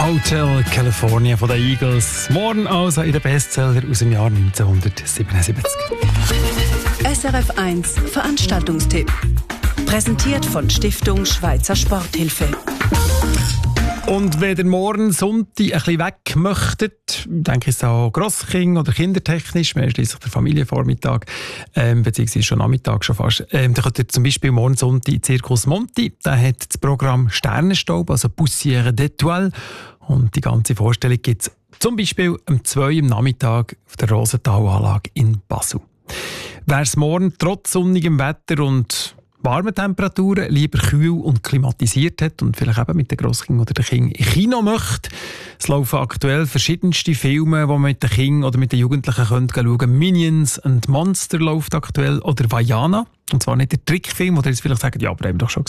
Hotel California von den Eagles. Morgen also in den Bestseller aus dem Jahr 1977. SRF 1 Veranstaltungstipp. Präsentiert von Stiftung Schweizer Sporthilfe. Und wenn ihr morgen Sonntag ein bisschen weg möchtet, denke ich auch Grosskind oder kindertechnisch, wir haben schliesslich den Familienvormittag, beziehungsweise schon Nachmittag schon fast, dann könnt ihr zum Beispiel morgen Sonntag in Circus Monti, der hat das Programm Sternenstaub, also Poussière d'étoiles, und die ganze Vorstellung gibt es zum Beispiel um 2 Uhr am Nachmittag auf der Rosenthalanlage in Basel. Wer es morgen trotz sonnigem Wetter und warme Temperaturen lieber kühl und klimatisiert hat und vielleicht eben mit den Grosskindern oder den Kindern im Kino möchte. Es laufen aktuell verschiedenste Filme, die man mit den Kindern oder mit den Jugendlichen schauen können. Minions and Monster läuft aktuell oder Vaiana. Und zwar nicht der Trickfilm, oder jetzt vielleicht sagen, ja, aber haben wir doch schon gesehen.